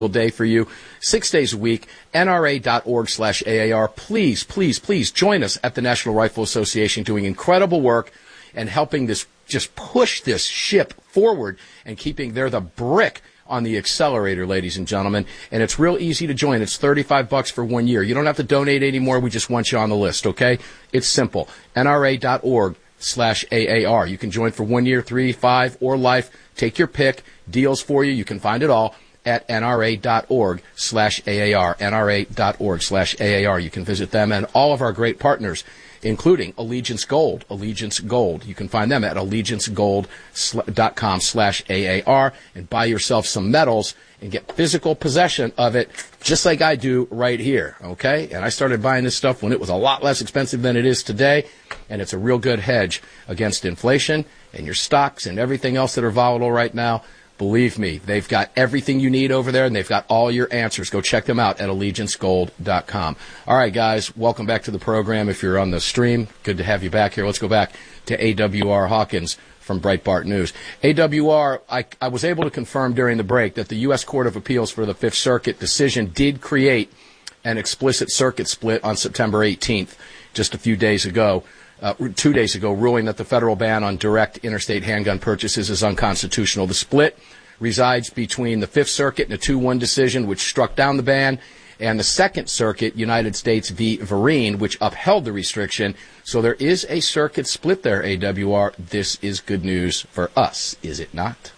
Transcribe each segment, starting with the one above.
day for you, 6 days a week, NRA.org/AAR. Please, please, please join us at the National Rifle Association doing incredible work and helping this just push this ship forward and keeping there the brick on the accelerator, ladies and gentlemen. And it's real easy to join. It's $35 for 1 year. You don't have to donate anymore. We just want you on the list, okay? It's simple. NRA.org/AAR. You can join for 1 year, 3, 5, or life. Take your pick. Deals for you. You can find it all at NRA.org/AAR, NRA.org/AAR. You can visit them and all of our great partners, including Allegiance Gold. Allegiance Gold. You can find them at AllegianceGold.com/AAR and buy yourself some medals and get physical possession of it, just like I do right here, okay? And I started buying this stuff when it was a lot less expensive than it is today, and it's a real good hedge against inflation and your stocks and everything else that are volatile right now. Believe me, they've got everything you need over there, and they've got all your answers. Go check them out at AllegianceGold.com. All right, guys, welcome back to the program. If you're on the stream, good to have you back here. Let's go back to AWR Hawkins from Breitbart News. AWR, I was able to confirm during the break that the U.S. Court of Appeals for the Fifth Circuit decision did create an explicit circuit split on September 18th, just a few days ago. 2 days ago, ruling that the federal ban on direct interstate handgun purchases is unconstitutional. The split resides between the Fifth Circuit in a 2-1 decision, which struck down the ban, and the Second Circuit, United States v. Vereen, which upheld the restriction. So there is a circuit split there, AWR. This is good news for us, is it not?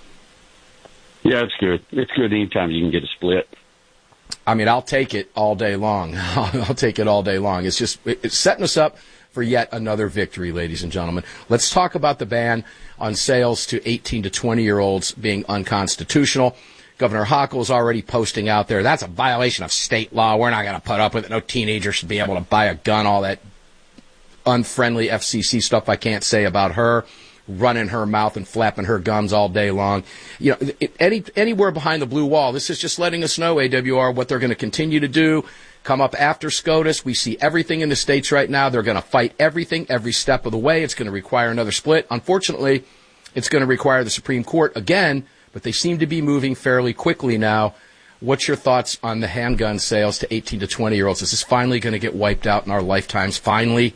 Yeah, it's good. It's good anytime you can get a split. I mean, I'll take it all day long. I'll take it all day long. It's just it's setting us up for yet another victory, ladies and gentlemen. Let's talk about the ban on sales to 18 to 20-year-olds being unconstitutional. Governor Hochul is already posting out there, that's a violation of state law. We're not going to put up with it. No teenager should be able to buy a gun, all that unfriendly FCC stuff I can't say about her, running her mouth and flapping her gums all day long. You know, anywhere behind the blue wall, this is just letting us know, AWR, what they're going to continue to do. Come up after SCOTUS. We see everything in the states right now. They're going to fight everything every step of the way. It's going to require another split. Unfortunately, it's going to require the Supreme Court again, but they seem to be moving fairly quickly now. What's your thoughts on the handgun sales to 18 to 20-year-olds? Is this finally going to get wiped out in our lifetimes, finally?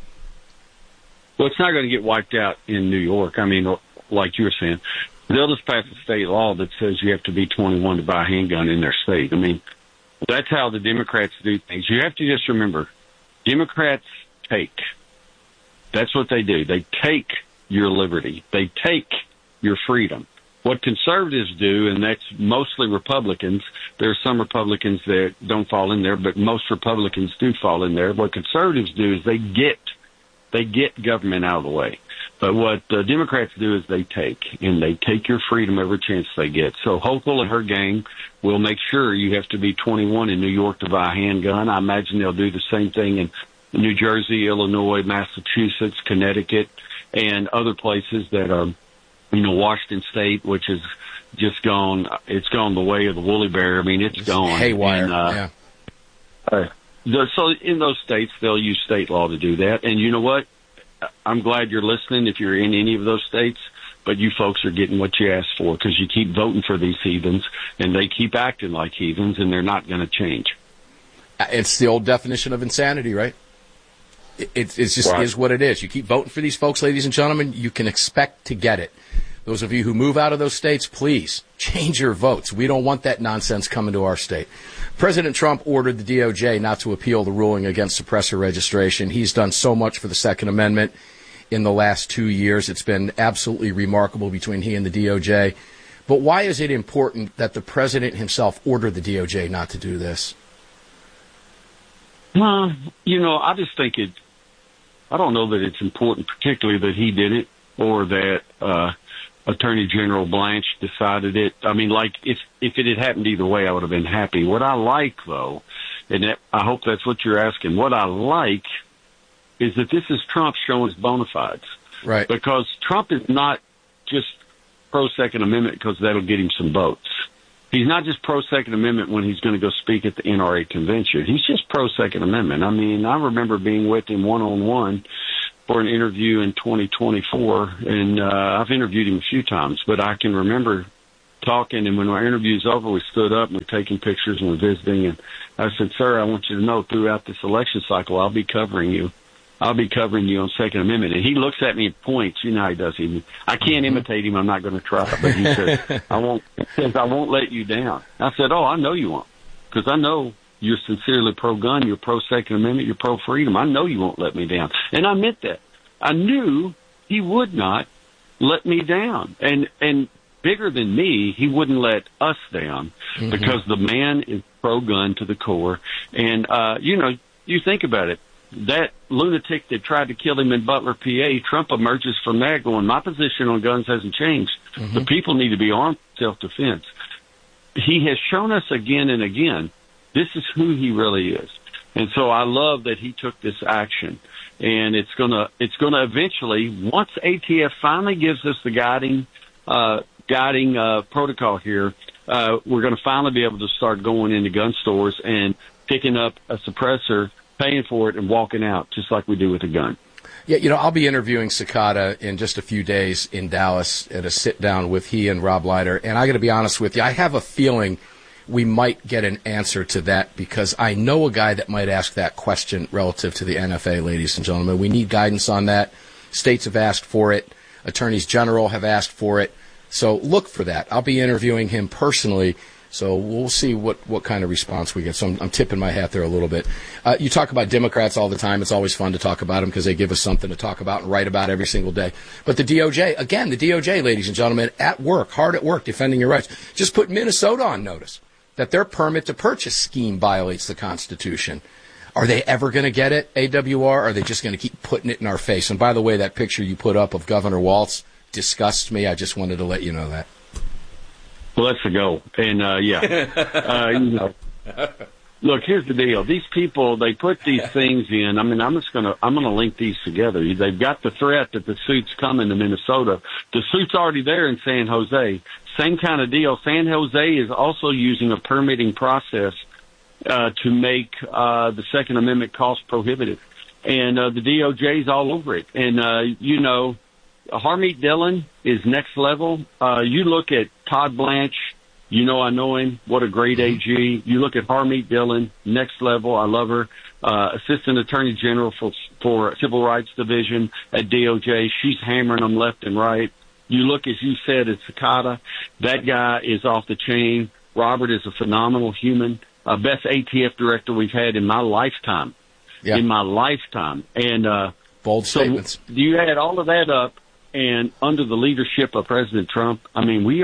Well, it's not going to get wiped out in New York. I mean, like you were saying, they'll just pass a state law that says you have to be 21 to buy a handgun in their state. I mean, that's how the Democrats do things. You have to just remember, Democrats take. That's what they do. They take your liberty. They take your freedom. What conservatives do, and that's mostly Republicans, there are some Republicans that don't fall in there, but most Republicans do fall in there. What conservatives do is they get government out of the way. But what the Democrats do is they take your freedom every chance they get. So Hochul and her gang will make sure you have to be 21 in New York to buy a handgun. I imagine they'll do the same thing in New Jersey, Illinois, Massachusetts, Connecticut, and other places that are, Washington State, which is just gone. It's gone the way of the woolly bear. I mean, it's gone. Haywire. So in those states, they'll use state law to do that. And you know what? I'm glad you're listening if you're in any of those states, but you folks are getting what you asked for because you keep voting for these heathens, and they keep acting like heathens, and they're not going to change. It's the old definition of insanity, right? It's just right. Is what it is. You keep voting for these folks, ladies and gentlemen, you can expect to get it. Those of you who move out of those states, please change your votes. We don't want that nonsense coming to our state. President Trump ordered the DOJ not to appeal the ruling against suppressor registration. He's done so much for the Second Amendment in the last 2 years. It's been absolutely remarkable between he and the DOJ. But why is it important that the president himself ordered the DOJ not to do this? I just think I don't know that it's important particularly that he did it or that Attorney General Blanche decided it. I mean, like, if it had happened either way, I would have been happy. What I like, though, and I hope that's what you're asking, what I like is that this is Trump showing his bona fides. Right. Because Trump is not just pro-Second Amendment because that'll get him some votes. He's not just pro-Second Amendment when he's going to go speak at the NRA convention. He's just pro-Second Amendment. I mean, I remember being with him one-on-one for an interview in 2024, and I've interviewed him a few times, but I can remember talking, and when our interview's over, we stood up and we're taking pictures and we're visiting. And I said, sir, I want you to know throughout this election cycle, I'll be covering you. I'll be covering you on Second Amendment. And he looks at me and points. You know how he does. I can't imitate him. I'm not going to try. But he says, I won't let you down. I said, oh, I know you won't. Because I know you're sincerely pro-gun, you're pro-Second Amendment, you're pro-freedom. I know you won't let me down. And I meant that. I knew he would not let me down. And bigger than me, he wouldn't let us down because the man is pro-gun to the core. And, you think about it. That lunatic that tried to kill him in Butler, PA, Trump emerges from that going, my position on guns hasn't changed. The people need to be armed for self-defense. He has shown us again and again, this is who he really is. And so I love that he took this action. And it's gonna eventually, once ATF finally gives us the guiding protocol here, we're going to finally be able to start going into gun stores and picking up a suppressor, paying for it, and walking out, just like we do with a gun. Yeah, I'll be interviewing Cicada in just a few days in Dallas at a sit-down with he and Rob Leiter. And I got to be honest with you, I have a feeling we might get an answer to that because I know a guy that might ask that question relative to the NFA, ladies and gentlemen. We need guidance on that. States have asked for it. Attorneys general have asked for it. So look for that. I'll be interviewing him personally. So we'll see what kind of response we get. So I'm tipping my hat there a little bit. You talk about Democrats all the time. It's always fun to talk about them because they give us something to talk about and write about every single day. But the DOJ, ladies and gentlemen, at work, hard at work, defending your rights. Just put Minnesota on notice that their permit to purchase scheme violates the Constitution. Are they ever going to get it, AWR? Or are they just going to keep putting it in our face? And by the way, that picture you put up of Governor Walz disgusts me. I just wanted to let you know that. Well, that's a go. And, look, here's the deal. These people, they put these things in. I mean, I'm going to link these together. They've got the threat that the suit's coming to Minnesota. The suit's already there in San Jose. Same kind of deal. San Jose is also using a permitting process, to make, the Second Amendment cost prohibitive. And, the DOJ's all over it. And, Harmeet Dillon is next level. You look at Todd Blanche, I know him. What a great AG. You look at Harmeet Dillon, next level. I love her. Assistant Attorney General for Civil Rights Division at DOJ. She's hammering them left and right. You look, as you said, at Cicada. That guy is off the chain. Robert is a phenomenal human. Best ATF director we've had in my lifetime. Yeah. In my lifetime. And bold statements. So you add all of that up. And under the leadership of President Trump, I mean, we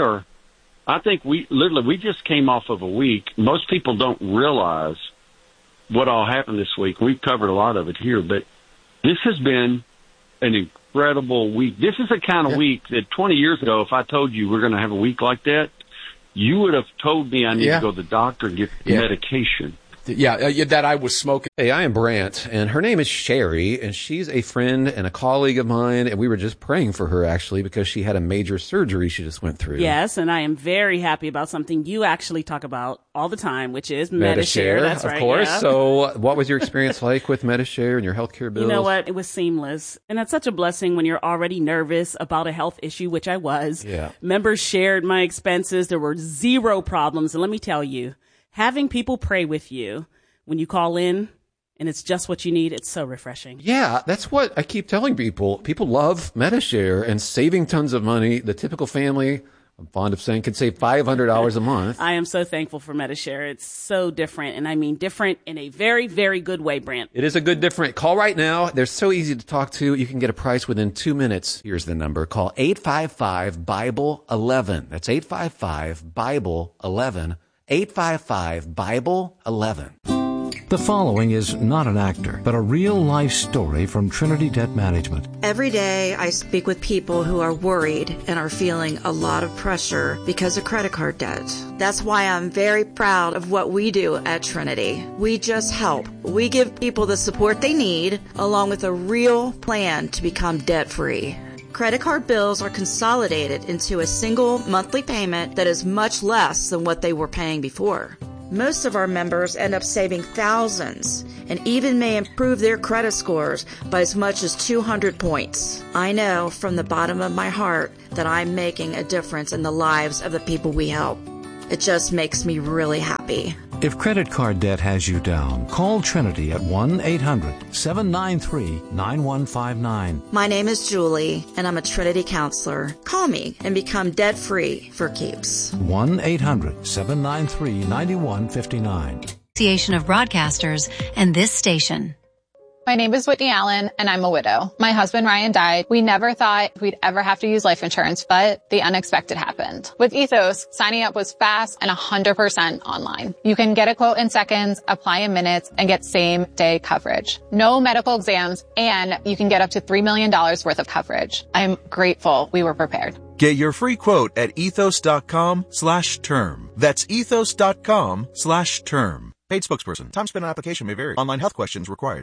just came off of a week. Most people don't realize what all happened this week. We've covered a lot of it here, but this has been an incredible week. This is the kind of week that 20 years ago, if I told you we're going to have a week like that, you would have told me I need to go to the doctor and get medication. That I was smoking. Hey, I am Brant, and her name is Sherry, and she's a friend and a colleague of mine, and we were just praying for her, actually, because she had a major surgery she just went through. Yes, and I am very happy about something you actually talk about all the time, which is Medi-Share. That's right, of course. Yeah. So what was your experience like with Medi-Share and your healthcare bills? You know what? It was seamless. And that's such a blessing when you're already nervous about a health issue, which I was. Yeah. Members shared my expenses. There were zero problems. And let me tell you, having people pray with you when you call in and it's just what you need, it's so refreshing. Yeah, that's what I keep telling people. People love Medi-Share and saving tons of money. The typical family, I'm fond of saying, can save $500 a month. I am so thankful for Medi-Share. It's so different, and I mean different in a very, very good way, Brant. It is a good different. Call right now. They're so easy to talk to. You can get a price within 2 minutes. Here's the number. Call 855-BIBLE-11. That's 855-BIBLE-11. 855-BIBLE-11. The following is not an actor, but a real-life story from Trinity Debt Management. Every day I speak with people who are worried and are feeling a lot of pressure because of credit card debt. That's why I'm very proud of what we do at Trinity. We just help. We give people the support they need, along with a real plan to become debt-free. Credit card bills are consolidated into a single monthly payment that is much less than what they were paying before. Most of our members end up saving thousands and even may improve their credit scores by as much as 200 points. I know from the bottom of my heart that I'm making a difference in the lives of the people we help. It just makes me really happy. If credit card debt has you down, call Trinity at 1-800-793-9159. My name is Julie, and I'm a Trinity counselor. Call me and become debt-free for keeps. 1-800-793-9159. Association of Broadcasters and this station. My name is Whitney Allen, and I'm a widow. My husband, Ryan, died. We never thought we'd ever have to use life insurance, but the unexpected happened. With Ethos, signing up was fast and 100% online. You can get a quote in seconds, apply in minutes, and get same-day coverage. No medical exams, and you can get up to $3 million worth of coverage. I'm grateful we were prepared. Get your free quote at ethos.com/term. That's ethos.com/term. Paid spokesperson. Time spent on application may vary. Online health questions required.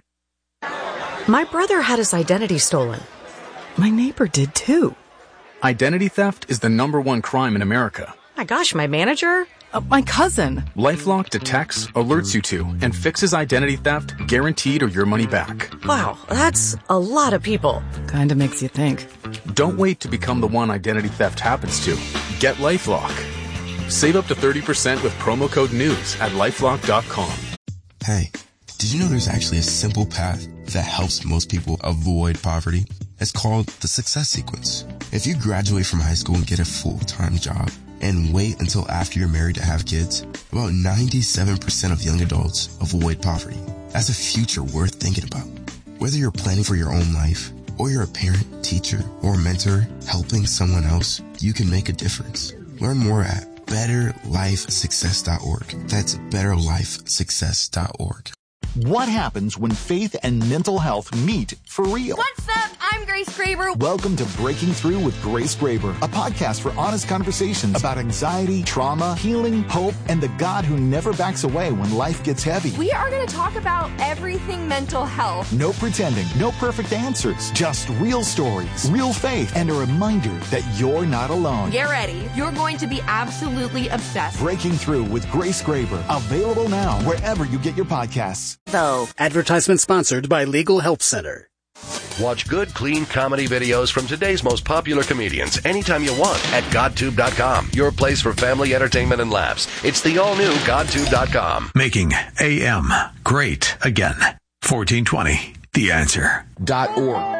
My brother had his identity stolen. My neighbor did too. Identity theft is the #1 crime in America. My gosh, my manager? My cousin. LifeLock detects, alerts you to, and fixes identity theft guaranteed or your money back. Wow, that's a lot of people. Kinda makes you think. Don't wait to become the one identity theft happens to. Get LifeLock. Save up to 30% with promo code NEWS at LifeLock.com. Hey, did you know there's actually a simple path that helps most people avoid poverty? It's called the Success Sequence. If you graduate from high school and get a full-time job and wait until after you're married to have kids, about 97% of young adults avoid poverty. That's a future worth thinking about. Whether you're planning for your own life or you're a parent, teacher, or mentor helping someone else, you can make a difference. Learn more at betterlifesuccess.org. That's betterlifesuccess.org. What happens when faith and mental health meet for real? What's up? I'm Grace Graber. Welcome to Breaking Through with Grace Graber, a podcast for honest conversations about anxiety, trauma, healing, hope, and the God who never backs away when life gets heavy. We are going to talk about everything mental health. No pretending, no perfect answers, just real stories, real faith, and a reminder that you're not alone. Get ready. You're going to be absolutely obsessed. Breaking Through with Grace Graber, available now wherever you get your podcasts. Advertisement sponsored by Legal Help Center. Watch good, clean comedy videos from today's most popular comedians anytime you want at GodTube.com, your place for family entertainment and laughs. It's the all-new GodTube.com. Making AM great again. 1420, The Answer. .org.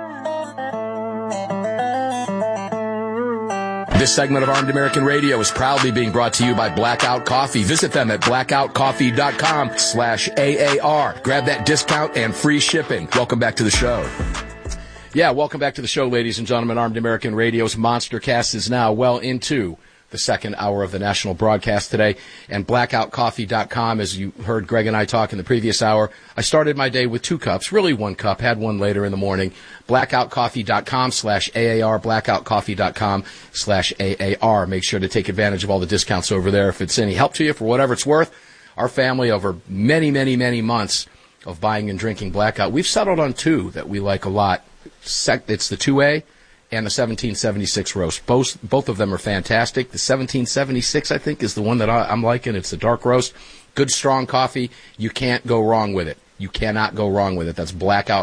This segment of Armed American Radio is proudly being brought to you by Blackout Coffee. Visit them at blackoutcoffee.com/AAR. Grab that discount and free shipping. Welcome back to the show. Yeah, welcome back to the show, ladies and gentlemen. Armed American Radio's Monster Cast is now well into the second hour of the national broadcast today. And blackoutcoffee.com, as you heard Greg and I talk in the previous hour, I started my day with 2 cups, really 1 cup, had one later in the morning. blackoutcoffee.com/AAR, blackoutcoffee.com/AAR. Make sure to take advantage of all the discounts over there. If it's any help to you for whatever it's worth, our family over many, many, many months of buying and drinking Blackout, we've settled on 2 that we like a lot. It's the 2A and the 1776 roast. Both of them are fantastic. The 1776, I think, is the one that I'm liking. It's the dark roast. Good, strong coffee. You can't go wrong with it. You cannot go wrong with it. That's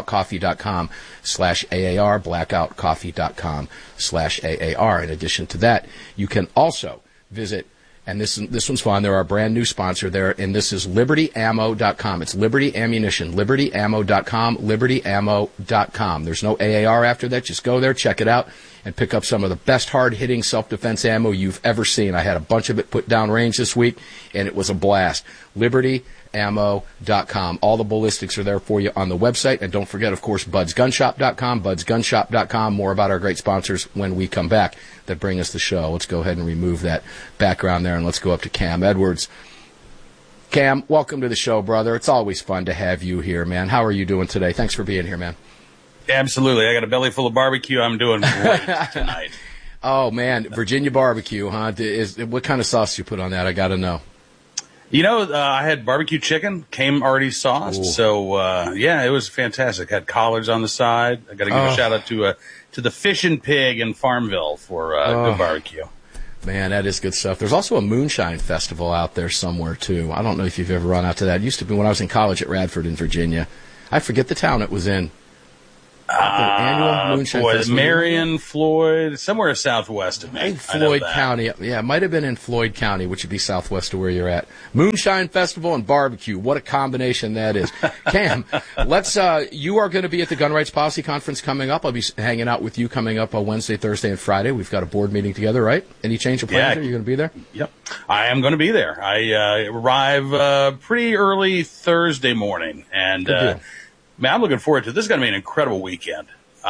blackoutcoffee.com/AAR, blackoutcoffee.com/AAR. In addition to that, you can also visit, and this one's fun, they're our brand new sponsor there, and this is libertyammo.com. It's Liberty Ammunition, libertyammo.com, libertyammo.com. There's no AAR after that. Just go there, check it out, and pick up some of the best hard-hitting self-defense ammo you've ever seen. I had a bunch of it put down range this week, and it was a blast. libertyammo.com. All the ballistics are there for you on the website. And don't forget, of course, budsgunshop.com, budsgunshop.com. More about our great sponsors when we come back that bring us the show. Let's go ahead and remove that background there, and let's go up to Cam Edwards. Cam, welcome to the show, brother. It's always fun to have you here, man. How are you doing today? Thanks for being here, man. Absolutely. I got a belly full of barbecue. I'm doing great tonight. Oh, man. Virginia barbecue, huh? What kind of sauce you put on that? I got to know. You know, I had barbecue chicken, came already sauced. Ooh. So, yeah, it was fantastic. Had collards on the side. I got to give a shout out to the Fish and Pig in Farmville for good barbecue. Man, that is good stuff. There's also a moonshine festival out there somewhere, too. I don't know if you've ever run out to that. It used to be when I was in college at Radford in Virginia. I forget the town it was in. Annual moonshine festival. Marion, Floyd, somewhere southwest of me. Floyd County. Yeah, it might have been in Floyd County, which would be southwest of where you're at. Moonshine Festival and barbecue. What a combination that is. Cam, you are going to be at the Gun Rights Policy Conference coming up. I'll be hanging out with you coming up on Wednesday, Thursday, and Friday. We've got a board meeting together, right? Any change of plans? Are you going to be there? Yep. I am going to be there. I arrive pretty early Thursday morning, and man, I'm looking forward to it. This is going to be an incredible weekend.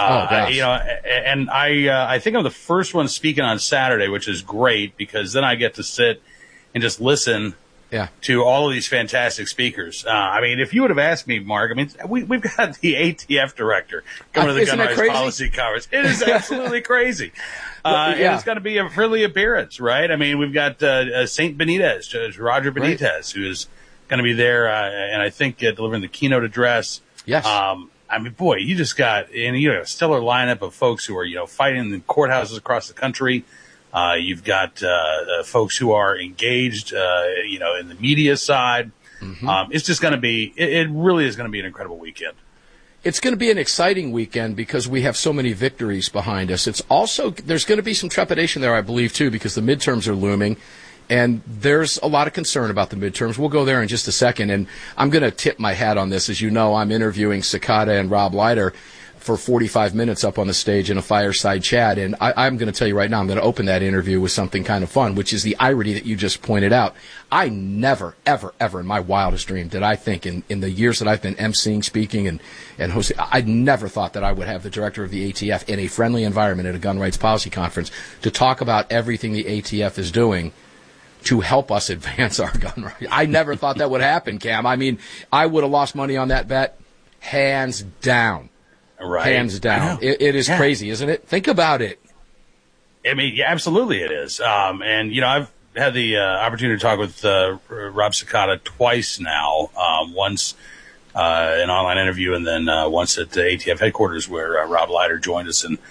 I think I'm the first one speaking on Saturday, which is great because then I get to sit and just listen to all of these fantastic speakers. If you would have asked me, Mark, we've got the ATF director coming to the Gun Rights Policy Conference. It is absolutely crazy. And it's going to be a friendly appearance, right? We've got St. Benitez, Judge Roger Benitez, who is going to be there, and I think delivering the keynote address. Yes. Boy, you just got a stellar lineup of folks who are, fighting in courthouses across the country. You've got folks who are engaged, in the media side. Mm-hmm. It's just going to be, it really is going to be an incredible weekend. It's going to be an exciting weekend because we have so many victories behind us. It's also, there's going to be some trepidation there, I believe, too, because the midterms are looming. And there's a lot of concern about the midterms. We'll go there in just a second. And I'm going to tip my hat on this. As you know, I'm interviewing Cicada and Rob Leiter for 45 minutes up on the stage in a fireside chat. And I'm going to tell you right now, I'm going to open that interview with something kind of fun, which is the irony that you just pointed out. I never, ever, ever in my wildest dream did I think in the years that I've been emceeing, speaking, and hosting, I never thought that I would have the director of the ATF in a friendly environment at a gun rights policy conference to talk about everything the ATF is doing to help us advance our gun rights. I never thought that would happen, Cam. I would have lost money on that bet, hands down. Right. Hands down. It is crazy, isn't it? Think about it. Absolutely it is. I've had the opportunity to talk with Rob Cicada twice now, once an online interview and then once at the ATF headquarters where Rob Leiter joined us. And,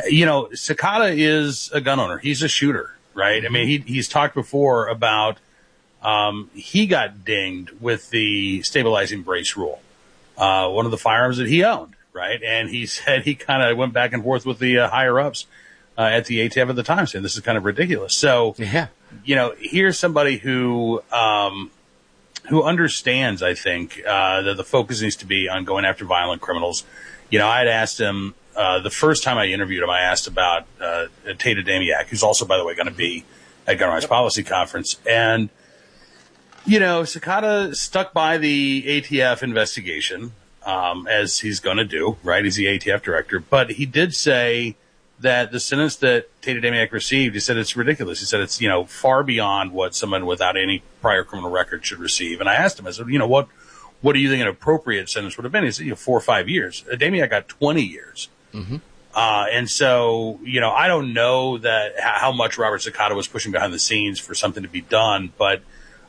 Cicada is a gun owner. He's a shooter. Right. He's talked before about he got dinged with the stabilizing brace rule, one of the firearms that he owned. Right. And he said he kind of went back and forth with the higher ups at the ATF at the time, saying this is kind of ridiculous. So, here's somebody who understands, I think, that the focus needs to be on going after violent criminals. I had asked him. The first time I interviewed him, I asked about Tate Adamiak, who's also, by the way, going to be at Gun Rights Policy Conference. And, Cicada stuck by the ATF investigation, as he's going to do, right? He's the ATF director. But he did say that the sentence that Tate Adamiak received, he said it's ridiculous. He said it's, far beyond what someone without any prior criminal record should receive. And I asked him, I said, what do you think an appropriate sentence would have been? He said, 4 or 5 years. Adamiak got 20 years. Mm-hmm. And so, I don't know that how much Robert Cicada was pushing behind the scenes for something to be done, but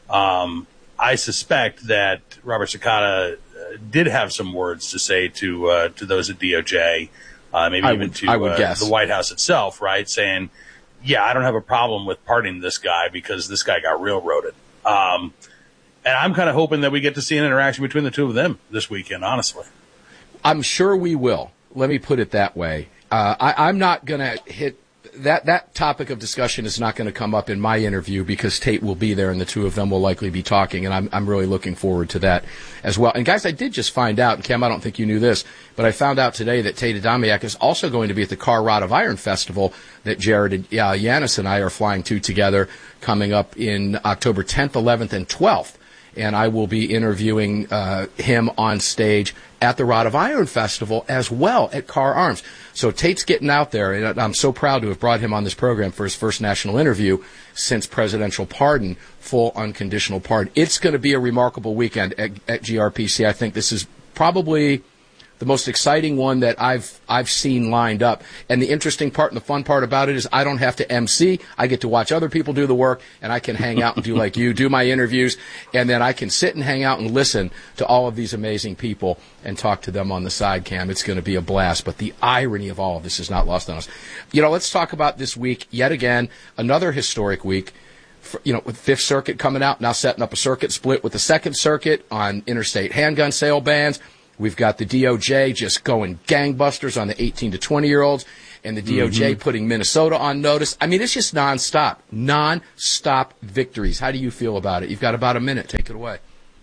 I suspect that Robert Cicada did have some words to say to those at DOJ, maybe even to the White House itself, right? Saying, I don't have a problem with pardoning this guy because this guy got railroaded. And I'm kind of hoping that we get to see an interaction between the two of them this weekend, honestly. I'm sure we will. Let me put it that way. I'm not going to hit that topic of discussion is not going to come up in my interview because Tate will be there and the two of them will likely be talking, and I'm really looking forward to that as well. And guys, I did just find out, and Cam, I don't think you knew this, but I found out today that Tate Adamiak is also going to be at the Car Rod of Iron Festival that Jared Yanis and I are flying to together coming up in October 10th, 11th, and 12th. And I will be interviewing him on stage at the Rod of Iron Festival as well at Car Arms. So Tate's getting out there, and I'm so proud to have brought him on this program for his first national interview since presidential pardon, full unconditional pardon. It's going to be a remarkable weekend at GRPC. I think this is probably the most exciting one that I've seen lined up. And the interesting part and the fun part about it is I don't have to MC. I get to watch other people do the work, and I can hang out and do like you, do my interviews, and then I can sit and hang out and listen to all of these amazing people and talk to them on the side, Cam. It's going to be a blast. But the irony of all of this is not lost on us. Let's talk about this week yet again, another historic week. With Fifth Circuit coming out, now setting up a circuit split with the Second Circuit on interstate handgun sale bans. We've got the DOJ just going gangbusters on the 18 to 20-year-olds, and the DOJ putting Minnesota on notice. I mean, it's just nonstop victories. How do you feel about it? You've got about a minute. Take it away.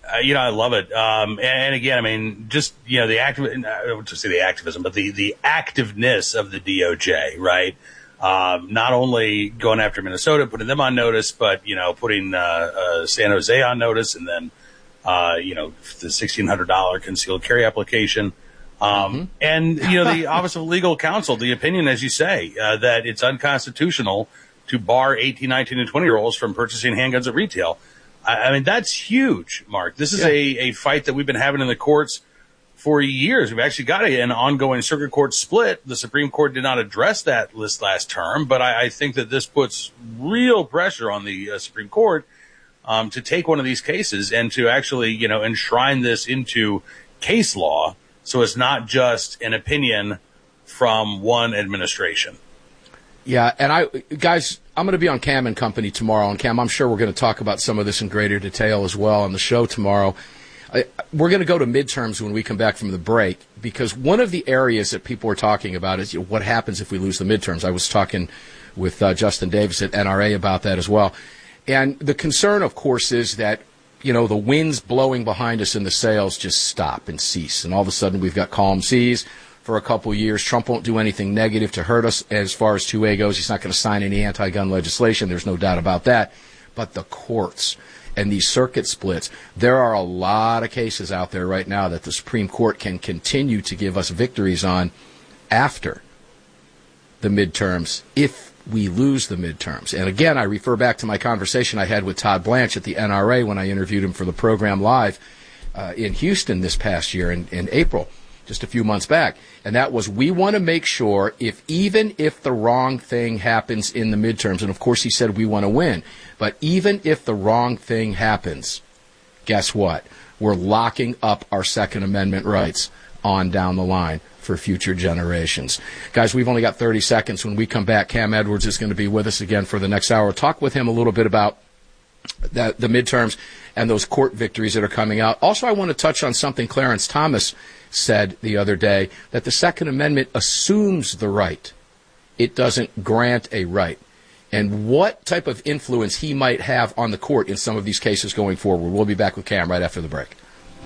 I love it. And again, I mean, just, I won't just say the activism, but the activeness of the DOJ, right? Not only going after Minnesota, putting them on notice, but, putting San Jose on notice, and then, the $1,600 concealed carry application. And, the Office of Legal Counsel, the opinion, as you say, that it's unconstitutional to bar 18, 19, and 20-year-olds from purchasing handguns at retail. I mean, that's huge, Mark. This is a fight that we've been having in the courts for years. We've actually got an ongoing circuit court split. The Supreme Court did not address that list last term, but I think that this puts real pressure on the Supreme Court to take one of these cases and to actually, enshrine this into case law, so it's not just an opinion from one administration. Yeah, and I'm going to be on Cam and Company tomorrow, and Cam, I'm sure we're going to talk about some of this in greater detail as well on the show tomorrow. We're going to go to midterms when we come back from the break, because one of the areas that people are talking about is what happens if we lose the midterms. I was talking with Justin Davis at NRA about that as well. And the concern, of course, is that, the winds blowing behind us and the sails just stop and cease. And all of a sudden we've got calm seas for a couple of years. Trump won't do anything negative to hurt us as far as 2A goes. He's not going to sign any anti-gun legislation. There's no doubt about that. But the courts and these circuit splits, there are a lot of cases out there right now that the Supreme Court can continue to give us victories on after the midterms if we lose the midterms. And again, I refer back to my conversation I had with Todd Blanche at the NRA when I interviewed him for the program live in Houston this past year in April, just a few months back. And that was, we want to make sure even if the wrong thing happens in the midterms, and of course he said we want to win, but even if the wrong thing happens, guess what? We're locking up our Second Amendment rights on down the line for future generations. Guys, we've only got 30 seconds. When we come back, Cam Edwards is going to be with us again for the next hour. Talk with him a little bit about the midterms and those court victories that are coming out. Also, I want to touch on something Clarence Thomas said the other day, that the Second Amendment assumes the right. It doesn't grant a right. And what type of influence he might have on the court in some of these cases going forward. We'll be back with Cam right after the break.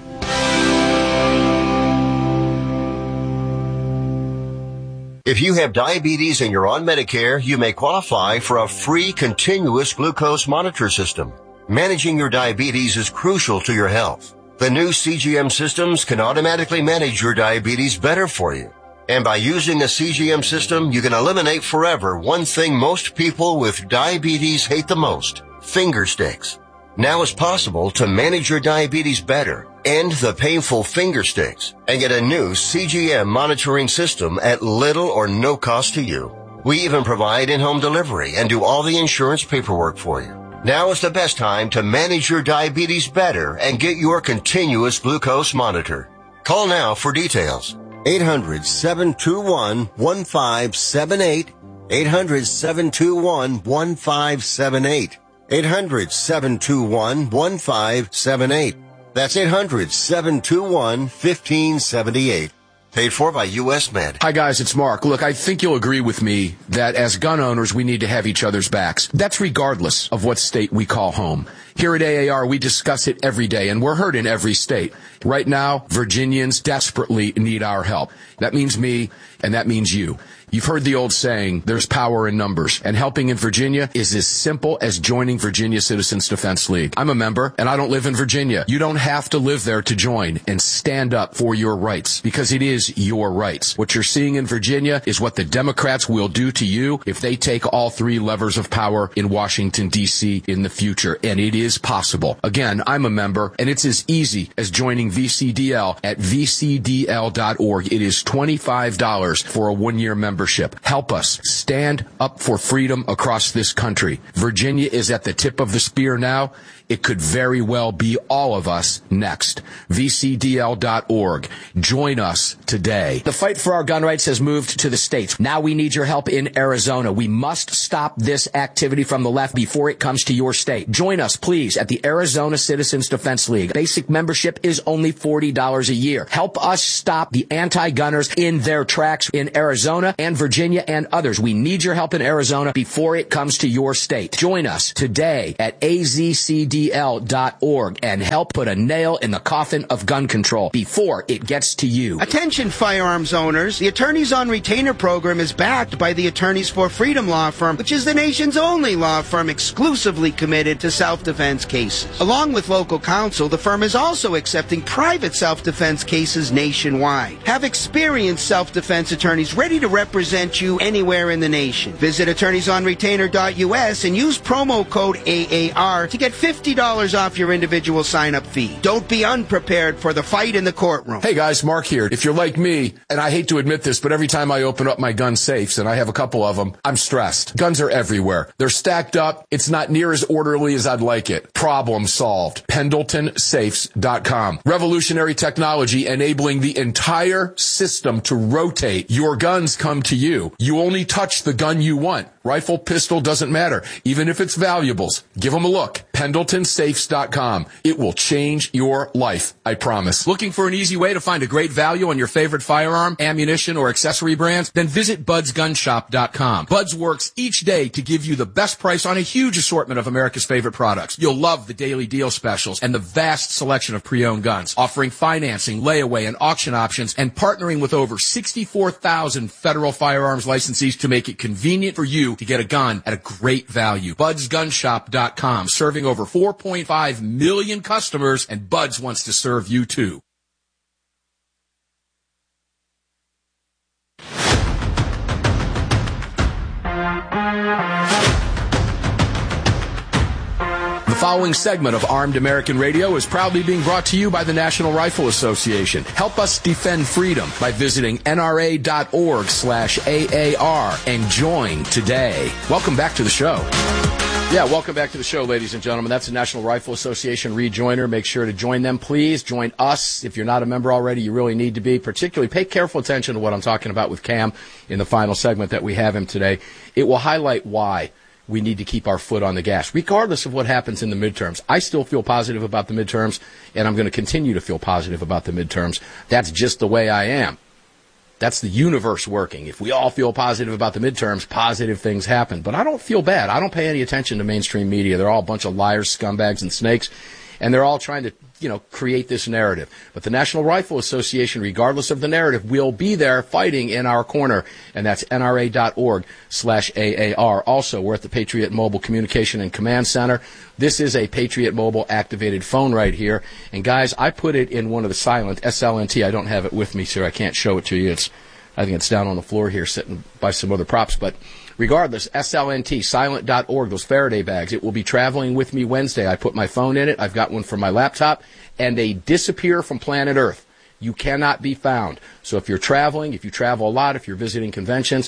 If you have diabetes and you're on Medicare, you may qualify for a free continuous glucose monitor system. Managing your diabetes is crucial to your health. The new CGM systems can automatically manage your diabetes better for you. And by using a CGM system, you can eliminate forever one thing most people with diabetes hate the most: finger sticks. Now it's possible to manage your diabetes better, end the painful finger sticks, and get a new CGM monitoring system at little or no cost to you. We even provide in-home delivery and do all the insurance paperwork for you. Now is the best time to manage your diabetes better and get your continuous glucose monitor. Call now for details. 800-721-1578. 800-721-1578. 800-721-1578. That's 800-721-1578. Paid for by U.S. Med. Hi, guys, it's Mark. Look, I think you'll agree with me that as gun owners, we need to have each other's backs. That's regardless of what state we call home. Here at AAR, we discuss it every day, and we're heard in every state. Right now, Virginians desperately need our help. That means me, and that means you. You've heard the old saying, there's power in numbers, and helping in Virginia is as simple as joining Virginia Citizens Defense League. I'm a member, and I don't live in Virginia. You don't have to live there to join and stand up for your rights, because it is your rights. What you're seeing in Virginia is what the Democrats will do to you if they take all three levers of power in Washington, D.C. in the future, and it is is possible. Again, I'm a member, and it's as easy as joining VCDL at vcdl.org. It is $25 for a one-year membership. Help us stand up for freedom across this country. Virginia is at the tip of the spear now. It could very well be all of us next. VCDL.org. Join us today. The fight for our gun rights has moved to the states. Now we need your help in Arizona. We must stop this activity from the left before it comes to your state. Join us, please, at the Arizona Citizens Defense League. Basic membership is only $40 a year. Help us stop the anti-gunners in their tracks in Arizona and Virginia and others. We need your help in Arizona before it comes to your state. Join us today at AZCDL.org and help put a nail in the coffin of gun control before it gets to you. Attention firearms owners. The Attorneys on Retainer program is backed by the Attorneys for Freedom law firm, which is the nation's only law firm exclusively committed to self-defense cases. Along with local counsel, the firm is also accepting private self-defense cases nationwide. Have experienced self-defense attorneys ready to represent you anywhere in the nation. Visit attorneysonretainer.us and use promo code AAR to get $50 off your individual sign-up fee. Don't be unprepared for the fight in the courtroom. Hey guys, Mark here. If you're like me, and I hate to admit this, but every time I open up my gun safes, and I have a couple of them, I'm stressed. Guns are everywhere. They're stacked up. It's not near as orderly as I'd like it. Problem solved. PendletonSafes.com. Revolutionary technology enabling the entire system to rotate. Your guns come to you. You only touch the gun you want. Rifle, pistol, doesn't matter. Even if it's valuables. Give them a look. PendletonSafes.com. It will change your life, I promise. Looking for an easy way to find a great value on your favorite firearm, ammunition, or accessory brands? Then visit BudsGunShop.com. Buds works each day to give you the best price on a huge assortment of America's favorite products. You'll love the daily deal specials and the vast selection of pre-owned guns, offering financing, layaway, and auction options, and partnering with over 64,000 federal firearms licensees to make it convenient for you to get a gun at a great value. BudsGunShop.com, serving over 4.5 million customers, and Buds wants to serve you too. The following segment of Armed American Radio is proudly being brought to you by the National Rifle Association. Help us defend freedom by visiting nra.org/AAR and join today. Welcome back to the show. Yeah, welcome back to the show, ladies and gentlemen. That's the National Rifle Association rejoiner. Make sure to join them, please. Join us. If you're not a member already, you really need to be. Particularly, pay careful attention to what I'm talking about with Cam in the final segment that we have him today. It will highlight why we need to keep our foot on the gas, regardless of what happens in the midterms. I still feel positive about the midterms, and I'm going to continue to feel positive about the midterms. That's just the way I am. That's the universe working. If we all feel positive about the midterms, positive things happen. But I don't feel bad. I don't pay any attention to mainstream media. They're all a bunch of liars, scumbags, and snakes, and they're all trying to, create this narrative. But the National Rifle Association, regardless of the narrative, will be there fighting in our corner, and that's nra.org/AAR. Also, we're at the Patriot Mobile Communication and Command Center. This is a Patriot Mobile activated phone right here. And guys, I put it in one of the silent SLNT. I don't have it with me, sir. I can't show it to you. I think it's down on the floor here, sitting by some other props. But regardless, SLNT, silent.org, those Faraday bags, it will be traveling with me Wednesday. I put my phone in it. I've got one for my laptop. And they disappear from planet Earth. You cannot be found. So if you're traveling, if you travel a lot, if you're visiting conventions,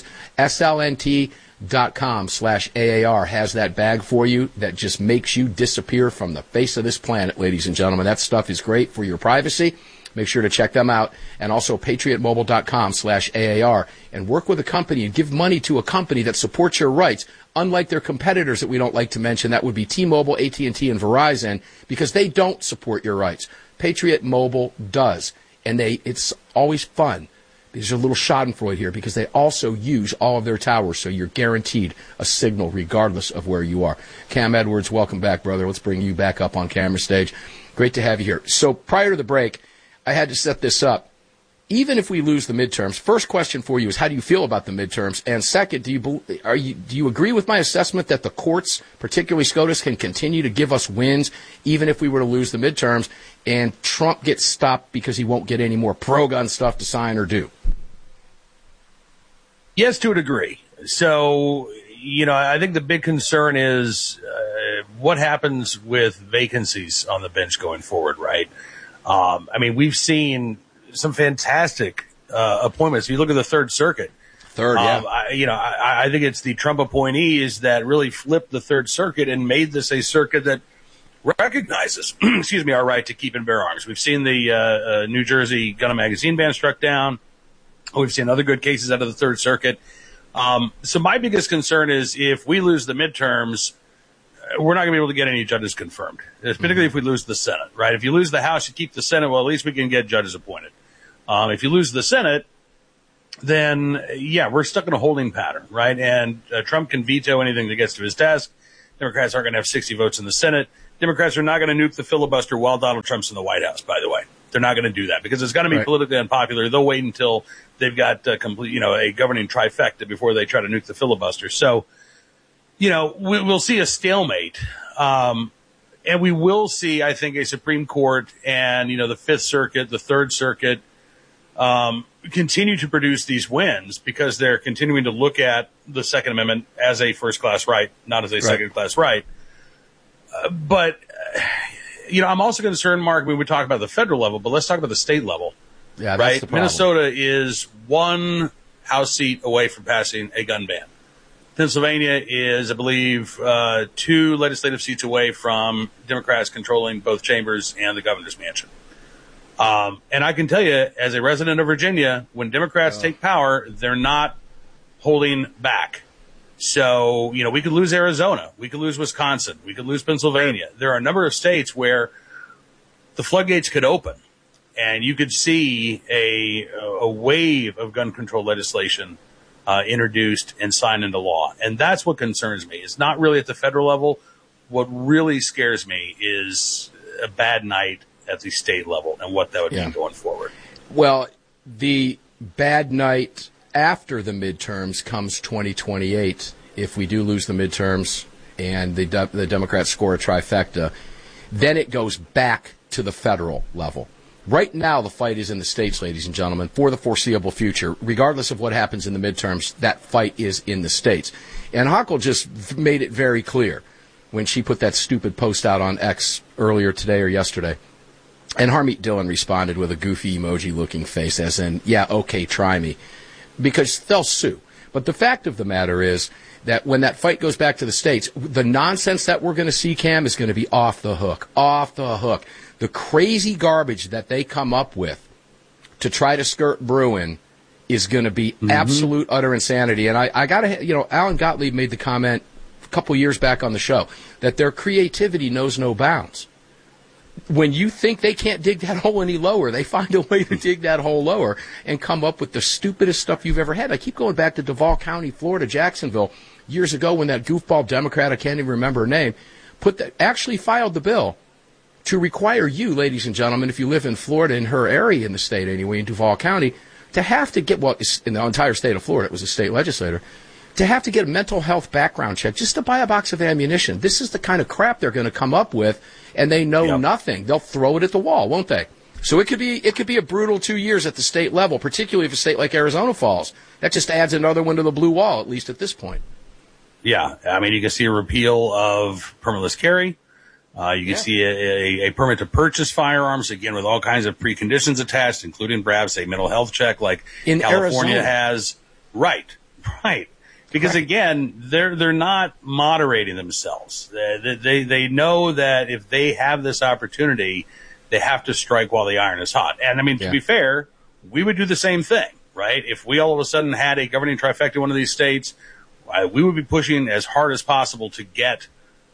SLNT.com/AAR has that bag for you that just makes you disappear from the face of this planet, ladies and gentlemen. That stuff is great for your privacy. Make sure to check them out. And also patriotmobile.com/AAR. And work with a company and give money to a company that supports your rights, unlike their competitors that we don't like to mention. That would be T-Mobile, AT&T, and Verizon, because they don't support your rights. Patriot Mobile does. And it's always fun. There's a little schadenfreude here because they also use all of their towers, so you're guaranteed a signal regardless of where you are. Cam Edwards, welcome back, brother. Let's bring you back up on camera stage. Great to have you here. So prior to the break, I had to set this up. Even if we lose the midterms, first question for you is, how do you feel about the midterms? And second, do you agree with my assessment that the courts, particularly SCOTUS, can continue to give us wins even if we were to lose the midterms and Trump gets stopped because he won't get any more pro-gun stuff to sign or do? Yes, to a degree. So, I think the big concern is what happens with vacancies on the bench going forward, right? I mean, we've seen some fantastic appointments. If you look at the Third Circuit, I think it's the Trump appointees that really flipped the Third Circuit and made this a circuit that recognizes, our right to keep and bear arms. We've seen the New Jersey gun and magazine ban struck down. We've seen other good cases out of the Third Circuit. So my biggest concern is if we lose the midterms, we're not going to be able to get any judges confirmed, particularly if we lose the Senate, right? If you lose the House, you keep the Senate, well, at least we can get judges appointed. If you lose the Senate, then, we're stuck in a holding pattern, right? And Trump can veto anything that gets to his desk. Democrats aren't going to have 60 votes in the Senate. Democrats are not going to nuke the filibuster while Donald Trump's in the White House, by the way. They're not going to do that because it's going to be politically unpopular. They'll wait until they've got a governing trifecta before they try to nuke the filibuster. So, we'll see a stalemate. And we will see, I think, a Supreme Court and, the Fifth Circuit, the Third Circuit, continue to produce these wins because they're continuing to look at the Second Amendment as a first-class right, not as a second-class right. But I'm also concerned, Mark, when we talk about the federal level, but let's talk about the state level. Yeah, that's right? the problem. Minnesota is one House seat away from passing a gun ban. Pennsylvania is, I believe, 2 legislative seats away from Democrats controlling both chambers and the governor's mansion. And I can tell you, as a resident of Virginia, when Democrats take power, they're not holding back. So, we could lose Arizona. We could lose Wisconsin. We could lose Pennsylvania. There are a number of states where the floodgates could open and you could see a wave of gun control legislation introduced and signed into law. And that's what concerns me. It's not really at the federal level. What really scares me is a bad night at the state level and what that would mean going forward. Well, the bad night after the midterms comes 2028. If we do lose the midterms and the Democrats score a trifecta, then it goes back to the federal level. Right now, the fight is in the states, ladies and gentlemen, for the foreseeable future. Regardless of what happens in the midterms, that fight is in the states. And Hochul just made it very clear when she put that stupid post out on X earlier today or yesterday. And Harmeet Dillon responded with a goofy emoji-looking face, as in, yeah, okay, try me. Because they'll sue. But the fact of the matter is that when that fight goes back to the states, the nonsense that we're going to see, Cam, is going to be off the hook. Off the hook. The crazy garbage that they come up with to try to skirt Bruen is going to be absolute, utter insanity. And I got to, Alan Gottlieb made the comment a couple years back on the show that their creativity knows no bounds. When you think they can't dig that hole any lower, they find a way to dig that hole lower and come up with the stupidest stuff you've ever had. I keep going back to Duval County, Florida, Jacksonville, years ago when that goofball Democrat, I can't even remember her name, actually filed the bill to require you, ladies and gentlemen, if you live in Florida, in her area in the state anyway, in Duval County, to have to get, in the entire state of Florida, it was a state legislator, to have to get a mental health background check just to buy a box of ammunition. This is the kind of crap they're going to come up with, and they know nothing. They'll throw it at the wall, won't they? So it could be a brutal 2 years at the state level, particularly if a state like Arizona falls. That just adds another one to the blue wall, at least at this point. Yeah, I mean, you can see a repeal of permitless carry. You can see a permit to purchase firearms, again, with all kinds of preconditions attached, including perhaps a mental health check like in California Arizona has. Right. Because again, they're not moderating themselves. They know that if they have this opportunity, they have to strike while the iron is hot. And I mean, to be fair, we would do the same thing, right? If we all of a sudden had a governing trifecta in one of these states, we would be pushing as hard as possible to get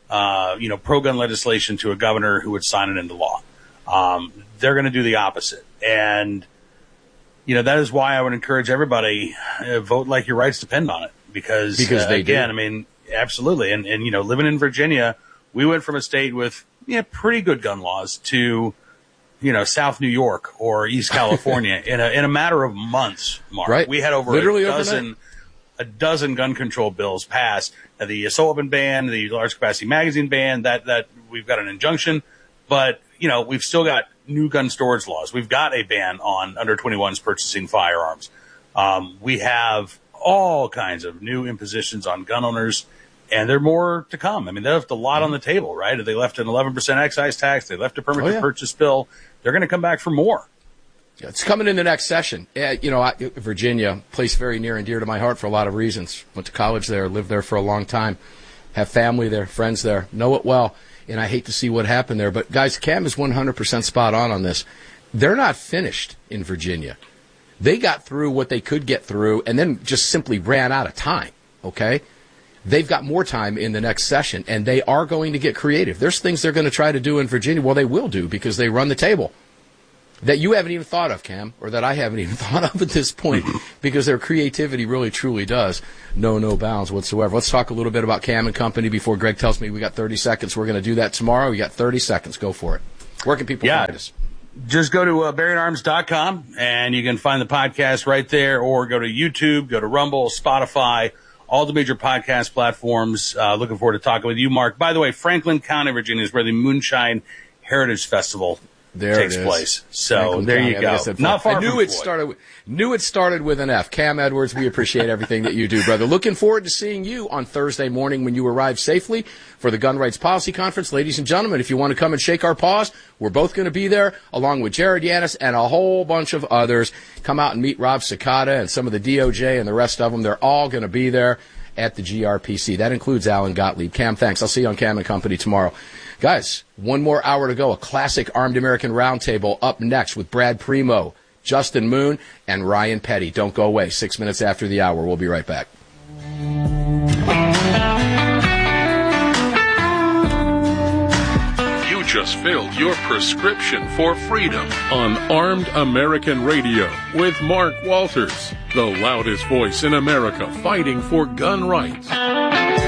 pro-gun legislation to a governor who would sign it into law. They're going to do the opposite. And, that is why I would encourage everybody, vote like your rights depend on it. Because they again, do. I mean, absolutely. And, living in Virginia, we went from a state with, pretty good gun laws to, South New York or East California in a matter of months, Mark. Right. We had over a dozen gun control bills passed. The assault weapon ban, the large capacity magazine ban, that we've got an injunction, but we've still got new gun storage laws. We've got a ban on under 21s purchasing firearms. We have all kinds of new impositions on gun owners, And there are more to come. I mean, they left a lot on the table, right? They left an 11% excise tax. They left a permit to purchase bill. They're going to come back for more. Yeah, it's coming in the next session. Virginia, place very near and dear to my heart for a lot of reasons. Went to college there, lived there for a long time, have family there, friends there, know it well, and I hate to see what happened there. But, guys, Cam is 100% spot on this. They're not finished in Virginia. They got through what they could get through and then just simply ran out of time, okay? They've got more time in the next session, and they are going to get creative. There's things they're going to try to do in Virginia. Well, they will do because they run the table that you haven't even thought of, Cam, or that I haven't even thought of at this point because their creativity really, truly does know no bounds whatsoever. Let's talk a little bit about Cam and Company before Greg tells me we got 30 seconds. We're going to do that tomorrow. We got 30 seconds. Go for it. Where can people find us? Just go to BarrettArms.com, and you can find the podcast right there, or go to YouTube, go to Rumble, Spotify, all the major podcast platforms. Looking forward to talking with you, Mark. By the way, Franklin County, Virginia is where the Moonshine Heritage Festival takes place. So Franklin there County, you go. Not far. I knew it started with an F. Cam Edwards, we appreciate everything that you do, brother. Looking forward to seeing you on Thursday morning when you arrive safely for the Gun Rights Policy Conference. Ladies and gentlemen, if you want to come and shake our paws, we're both going to be there, along with Jared Yanis and a whole bunch of others. Come out and meet Rob Cicada and some of the DOJ and the rest of them. They're all going to be there at the GRPC. That includes Alan Gottlieb. Cam, thanks. I'll see you on Cam and Company tomorrow. Guys, one more hour to go. A classic Armed American Roundtable up next with Brad Primo, Justin Moon, and Ryan Petty. Don't go away. 6 minutes after the hour. We'll be right back. You just filled your prescription for freedom on Armed American Radio with Mark Walters, the loudest voice in America fighting for gun rights.